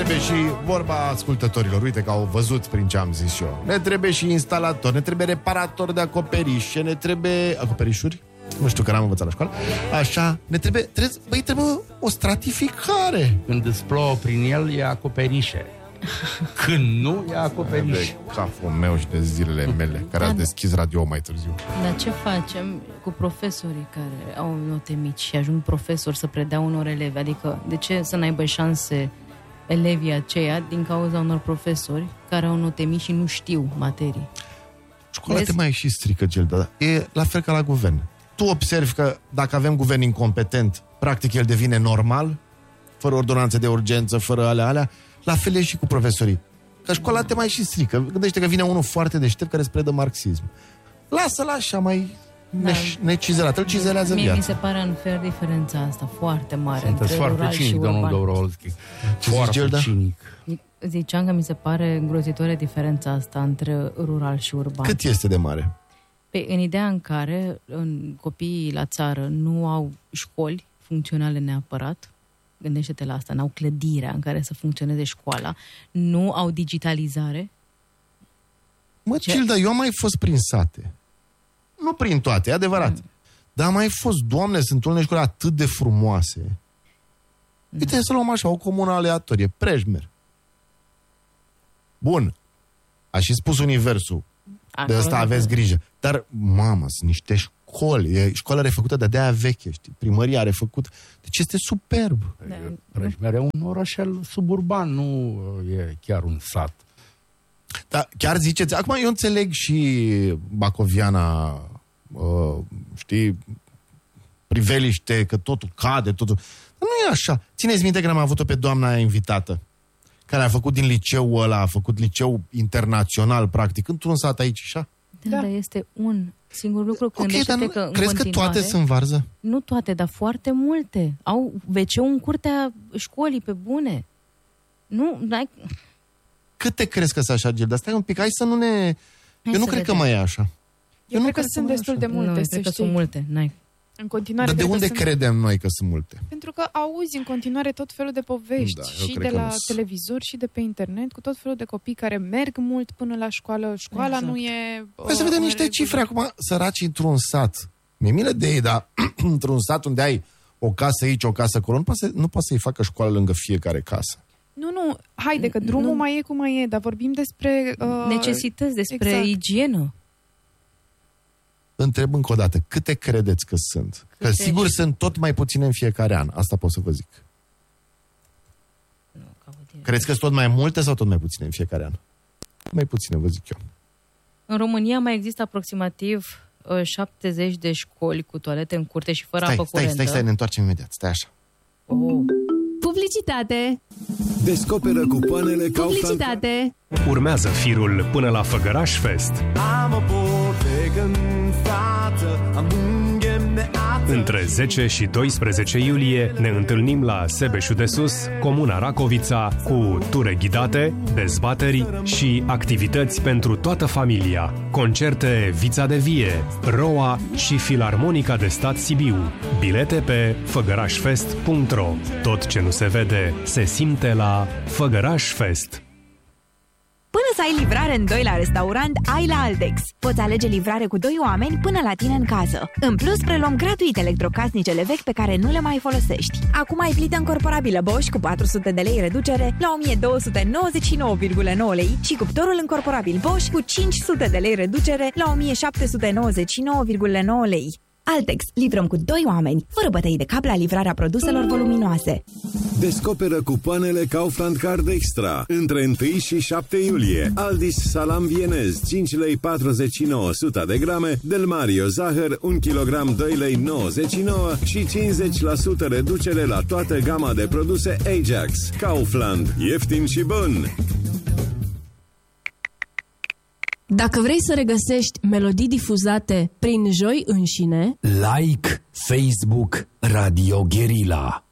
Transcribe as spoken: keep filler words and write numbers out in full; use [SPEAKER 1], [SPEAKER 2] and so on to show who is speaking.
[SPEAKER 1] trebuie și vorba ascultătorilor. Uite că au văzut prin ce am zis eu. Ne trebuie și instalator, ne trebuie reparator de acoperișe, ne trebuie... Acoperișuri? Nu știu, că n-am învățat la școală. Așa, ne trebuie... trebuie băi, trebuie o stratificare.
[SPEAKER 2] Când îți plouă prin el, e acoperișe. Când nu, e acoperiș.
[SPEAKER 1] De capul meu și de zilele mele, care ați deschis radio mai târziu.
[SPEAKER 3] Dar ce facem cu profesorii care au note mici și ajung profesori să predea unor elevi? Adică, de ce să n-aibă șanse elevii aceia din cauza unor profesori care au note mici și nu știu materii?
[SPEAKER 1] Școala Vezi? Te mai și strică, Gilda. E la fel ca la guvern. Tu observi că dacă avem guvern incompetent, practic el devine normal, fără ordonanțe de urgență, fără alea, alea. La fel e și cu profesorii. Că școala te mai și strică. Gândește că vine unul foarte deștept care îți predă marxism. Lasă-l așa mai da. necizelat. Îl cizelează
[SPEAKER 3] Mie
[SPEAKER 1] viața.
[SPEAKER 3] mi se pare unfair diferența asta foarte mare.
[SPEAKER 2] Sunteți foarte cinic, domnul Dobrovolski. Foarte cinic.
[SPEAKER 3] Ziceam că mi se pare îngrozitoare diferența asta între rural și urban.
[SPEAKER 1] Cât este de mare?
[SPEAKER 3] Pe, în ideea în care în copiii la țară nu au școli funcționale neapărat, gândește-te la asta, n-au clădirea în care să funcționeze școala, nu au digitalizare.
[SPEAKER 1] Mă, Cilda, eu am mai fost prin sate. Nu prin toate, e adevărat. Mm. Dar am mai fost, Doamne, sunt unele școli atât de frumoase. Mm. Uite, să luăm așa, o comună aleatorie, Prejmer. Bun, a și spus universul. De asta aveți grijă. Dar, mamă, sunt niște școli. E școala refăcută de de-aia veche, știi? Primăria refăcută. Deci este superb.
[SPEAKER 3] Da.
[SPEAKER 2] Prejmer e un orașel suburban, nu e chiar un sat.
[SPEAKER 1] Da, chiar ziceți. Acum eu înțeleg și Bacoviana, uh, știi, priveliște, că totul cade, totul... Dar nu e așa. Țineți minte că am avut-o pe doamna aia invitată, care a făcut din liceul ăla, a făcut liceu internațional, practic, într-un sat aici, așa?
[SPEAKER 3] Da, da. Este un singur lucru.
[SPEAKER 1] Ok, dar nu,
[SPEAKER 3] că
[SPEAKER 1] crezi că toate sunt varză?
[SPEAKER 3] Nu toate, dar foarte multe. Au ve ce-ul în curtea școlii, pe bune. Nu, n-ai...
[SPEAKER 1] Câte crezi că sunt așa, Gilda? Stai un pic, hai să nu ne... Hai eu nu cred vedem. Că mai e așa.
[SPEAKER 4] Eu, eu nu cred că sunt destul de multe,
[SPEAKER 3] nu,
[SPEAKER 4] să
[SPEAKER 3] cred că sunt multe, n-ai.
[SPEAKER 4] În continuare.
[SPEAKER 1] Dar de unde
[SPEAKER 4] sunt...
[SPEAKER 1] credem noi că sunt multe?
[SPEAKER 4] Pentru că auzi în continuare tot felul de povești, da, și de la televizor și de pe internet, cu tot felul de copii care merg mult până la școală. Școala exact. Nu e...
[SPEAKER 1] Păi să vedem niște cifre acum, săraci într-un sat. Mi-e milă de ei, dar într-un sat unde ai o casă aici, o casă acolo, nu poate, să, nu poate să-i facă școală lângă fiecare casă.
[SPEAKER 4] Nu, nu, haide că drumul nu. mai e cum mai e, dar vorbim despre... Uh...
[SPEAKER 3] necesități, despre exact. igienă.
[SPEAKER 1] Întreb încă o dată, câte credeți că sunt? Câte că sigur și... sunt tot mai puține în fiecare an. Asta pot să vă zic. Nu, credeți că sunt tot mai multe sau tot mai puține în fiecare an? Mai puține, vă zic eu.
[SPEAKER 3] În România mai există aproximativ uh, șaptezeci de școli cu toalete în curte și fără
[SPEAKER 1] stai,
[SPEAKER 3] apă
[SPEAKER 1] stai,
[SPEAKER 3] curentă.
[SPEAKER 1] Stai, stai, ne întoarcem imediat. Stai așa.
[SPEAKER 3] Oh.
[SPEAKER 5] Publicitate!
[SPEAKER 6] Descoperă cupoanele Kaufland.
[SPEAKER 5] Publicitate!
[SPEAKER 7] Urmează firul până la Făgăraș Fest. Între zece și doisprezece iulie ne întâlnim la Sebeșul de Sus, Comuna Racovița, cu ture ghidate, dezbateri și activități pentru toată familia. Concerte Vița de Vie, Roa și Filarmonica de Stat Sibiu. Bilete pe făgărașfest punct ro. Tot ce nu se vede, se simte la Făgăraș Fest.
[SPEAKER 5] Până să ai livrare în doi la restaurant, ai la Altex. Poți alege livrare cu doi oameni până la tine în casă. În plus, preluăm gratuit electrocasnicele vechi pe care nu le mai folosești. Acum ai plită încorporabilă Bosch cu patru sute de lei reducere la o mie două sute nouăzeci și nouă virgulă nouă lei și cuptorul încorporabil Bosch cu cinci sute de lei reducere la o mie șapte sute nouăzeci și nouă virgulă nouă lei. Altex. Livrăm cu doi oameni, fără bătăi de cap la livrarea produselor voluminoase.
[SPEAKER 6] Descoperă cupoanele Kaufland Card Extra între unu și șapte iulie. Aldis salam vienez cinci lei patruzeci și nouă sută de grame, Del Mario zahăr un kilogram doi lei nouăzeci și nouă și cincizeci la sută reducere la toată gama de produse Ajax. Kaufland. Ieftin și bun!
[SPEAKER 8] Dacă vrei să regăsești melodii difuzate prin Joi înșine,
[SPEAKER 9] like Facebook Radio Guerilla.